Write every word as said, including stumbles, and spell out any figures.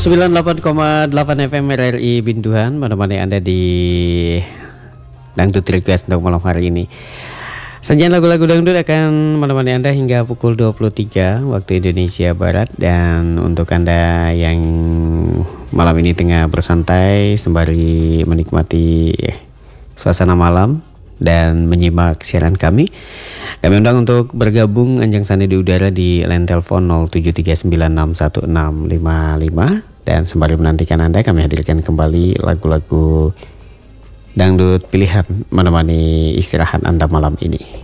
sembilan puluh delapan koma delapan F M R R I Bintuhan, menemani Anda di Dangdut Request untuk malam hari ini. Sajian lagu-lagu dangdut akan menemani Anda hingga pukul dua puluh tiga waktu Indonesia Barat. Dan untuk Anda yang malam ini tengah bersantai sembari menikmati suasana malam dan menyimak siaran kami, kami undang untuk bergabung Anjang Sandi di udara di line telepon nol tujuh tiga sembilan enam satu enam lima lima. Dan sembari menantikan Anda, kami hadirkan kembali lagu-lagu dangdut pilihan menemani istirahat Anda malam ini.